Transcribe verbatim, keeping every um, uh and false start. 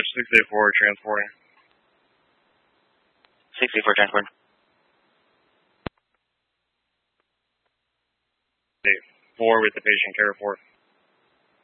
six eight four transporting. six eight four transport. eight four with the patient, care report.